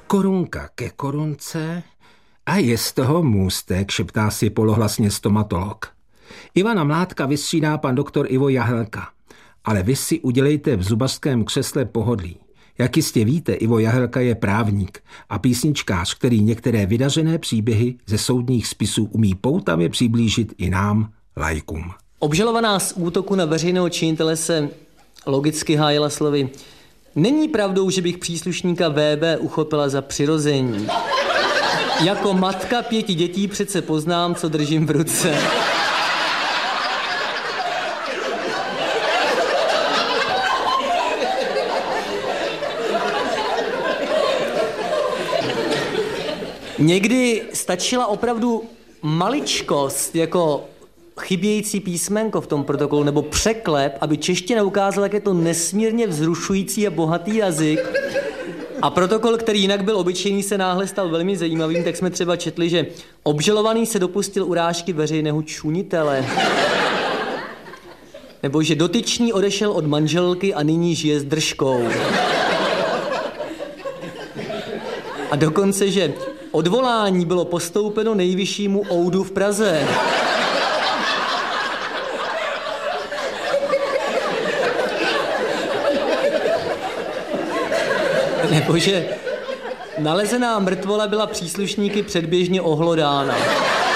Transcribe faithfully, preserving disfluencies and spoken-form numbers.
Korunka ke korunce a je z toho můstek, šeptá si polohlasně stomatolog. Ivana Mládka vystřídá pan doktor Ivo Jahelka. Ale vy si udělejte v zubařském křesle pohodlí. Jak jistě víte, Ivo Jahelka je právník a písničkář, který některé vydařené příběhy ze soudních spisů umí poutavě přiblížit i nám, laikům. Obžalovaná z útoku na veřejného činitele se logicky hájila slovy: není pravdou, že bych příslušníka V B uchopila za přirození. Jako matka pěti dětí přece poznám, co držím v ruce. Někdy stačila opravdu maličkost, jako chybějící písmenko v tom protokolu, nebo překlep, aby čeština ukázala, jak je to nesmírně vzrušující a bohatý jazyk. A protokol, který jinak byl obyčejný, se náhle stal velmi zajímavým, tak jsme třeba četli, že obžalovaný se dopustil urážky veřejného činitele. Nebo že dotyčný odešel od manželky a nyní žije s držkou. A dokonce, že odvolání bylo postoupeno nejvyššímu oudu v Praze. Nebo že nalezená mrtvola byla příslušníky předběžně ohlodána.